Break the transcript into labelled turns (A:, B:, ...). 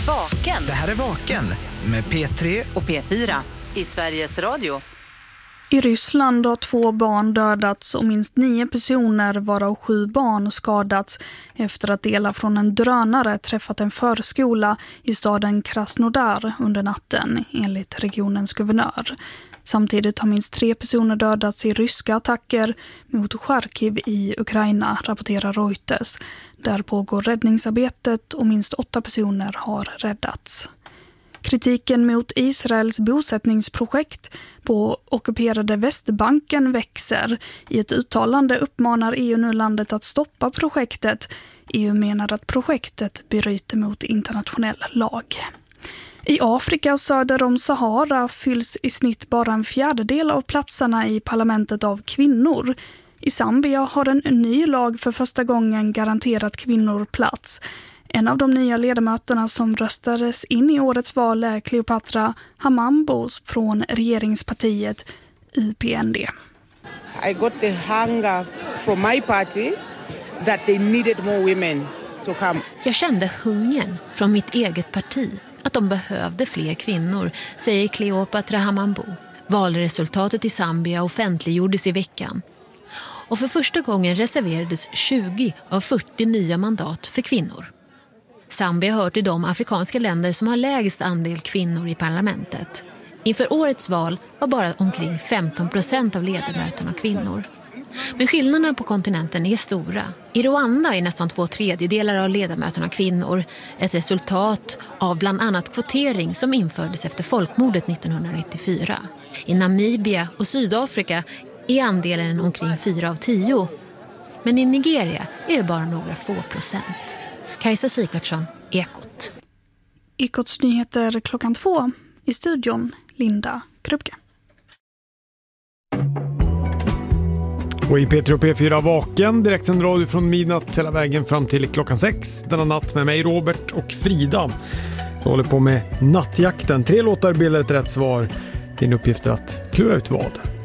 A: Vaken.
B: Det här är Vaken med P3
A: och P4 i Sveriges Radio.
C: I Ryssland har 2 barn dödats och minst 9 personer, varav 7 barn, skadats efter att delar från en drönare träffat en förskola i staden Krasnodar under natten, enligt regionens guvernör. Samtidigt har minst 3 personer dödats i ryska attacker mot Charkiv i Ukraina, rapporterar Reuters. Där pågår räddningsarbetet och minst 8 personer har räddats. Kritiken mot Israels bosättningsprojekt på ockuperade Västbanken växer. I ett uttalande uppmanar EU nu landet att stoppa projektet. EU menar att projektet bryter mot internationell lag. I Afrika söder om Sahara fylls i snitt bara en fjärdedel av platserna i parlamentet av kvinnor. I Zambia har en ny lag för första gången garanterat kvinnor plats. En av de nya ledamöterna som röstades in i årets val är Cleopatra Hamambo från regeringspartiet UPND.
D: I got the hunger from my party that they needed more women to come.
E: Jag kände hungern från mitt eget parti, att de behövde fler kvinnor, säger Cleopatra Hamambo. Valresultatet i Zambia offentliggjordes i veckan. Och för första gången reserverades 20 av 40 nya mandat för kvinnor. Zambia hör till de afrikanska länder som har lägst andel kvinnor i parlamentet. Inför årets val var bara omkring 15% av ledamöterna kvinnor. Men skillnaderna på kontinenten är stora. I Rwanda är nästan 2/3 av ledamöterna kvinnor. Ett resultat av bland annat kvotering som infördes efter folkmordet 1994. I Namibia och Sydafrika är andelen omkring 4 av 10. Men i Nigeria är det bara några få procent. Kajsa Sigvardsson, Ekot.
C: Ekots nyheter 2:00. I studion, Linda Krupke.
F: Och i P3 och P4 Vaken, direktsänd radio från midnatt hela vägen fram till 6 denna natt med mig, Robert och Frida. Jag håller på med nattjakten. 3 låtar bildar ett rätt svar. Din uppgift är att klura ut vad.